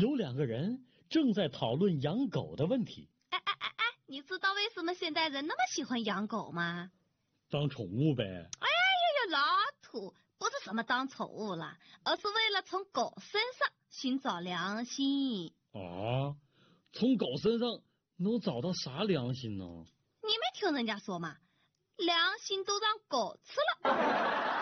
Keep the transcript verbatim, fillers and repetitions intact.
有两个人正在讨论养狗的问题。 哎哎哎哎，你知道为什么现代人那么喜欢养狗吗？ 当宠物呗。 哎呀呀，老土，不是什么当宠物了，而是为了从狗身上寻找良心。 啊，从狗身上能找到啥良心呢？ 你没听人家说吗？良心都让狗吃了。